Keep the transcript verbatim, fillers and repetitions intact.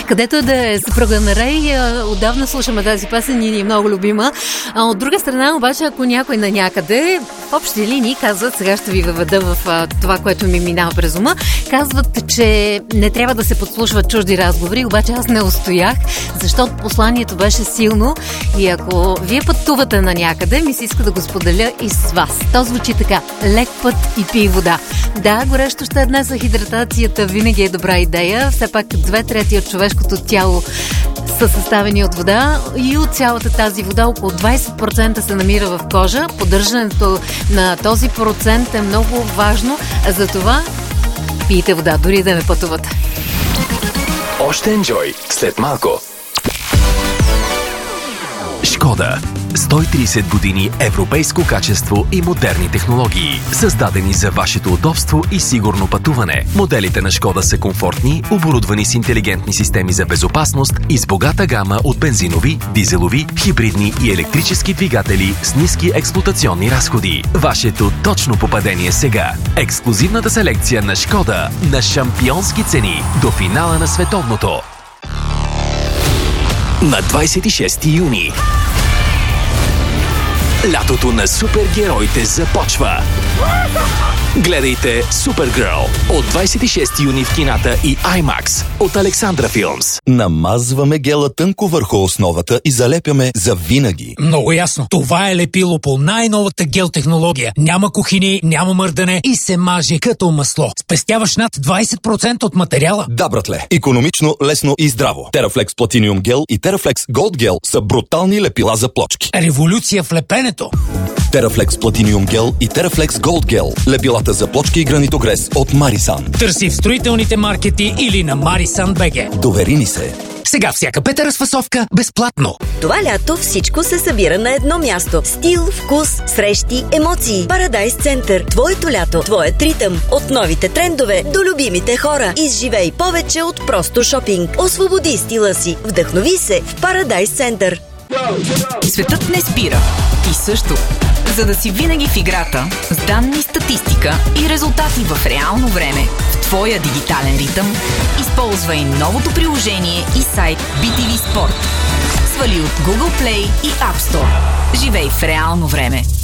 Където е да е съпруга на Рей, отдавна слушаме тази песен и ни е много любима. А от друга страна, обаче, ако някой на някъде, в общи линии казват, сега ще ви въведа в а, това, което ми минава през ума, казват, че не трябва да се подслушват чужди разговори, обаче аз не устоях, защото посланието беше силно и ако вие пътувате на някъде, ми се иска да го споделя и с вас. То звучи така: лек път и пий вода. Да, горещо ще е днес, а хидратацията винаги е добра идея. Все пак две трети от човешкото тяло са съставени от вода и от цялата тази вода около двайсет процента се намира в кожа. Поддържането на този процент е много важно, а за това пийте вода, дори да не пътувате. Още енджой след малко. Шкода. сто и трийсет години европейско качество и модерни технологии, създадени за вашето удобство и сигурно пътуване. Моделите на Шкода са комфортни, оборудвани с интелигентни системи за безопасност и с богата гама от бензинови, дизелови, хибридни и електрически двигатели с ниски експлоатационни разходи. Вашето точно попадение сега. Ексклузивната селекция на Шкода на шампионски цени до финала на световното. На двайсет и шести юни лятото на супергероите започва. Гледайте Супергърл от двайсет и шести юни в кината и IMAX от Александра Филмс. Намазваме гела тънко върху основата и залепяме за винаги. Много ясно. Това е лепило по най-новата гел технология. Няма кухини, няма мърдане и се маже като масло. Спестяваш над двайсет процента от материала. Да, братле. Икономично, лесно и здраво. Терафлекс Platinum Gel и Терафлекс Gold Gel са брутални лепила за плочки. Революция в лепенето. Терафлекс Platinum Gel и Терафлекс Gold Gel. Лепилата за плочки и гранитогрес от Марисан. Търси в строителните маркети или на Марисан БГ. Довери ни се. Сега всяка пета разфасовка безплатно. Това лято всичко се събира на едно място. Стил, вкус, срещи, емоции. Парадайс Център. Твоето лято, твоят ритъм. От новите трендове до любимите хора. Изживей повече от просто шопинг. Освободи стила си. Вдъхнови се в Парадайс Център. Светът не спира. Ти също. За да си винаги в играта, с данни, статистика и резултати в реално време, в твоя дигитален ритъм, използвай новото приложение и сайт би ти ви Sport. Свали от Google Play и App Store. Живей в реално време.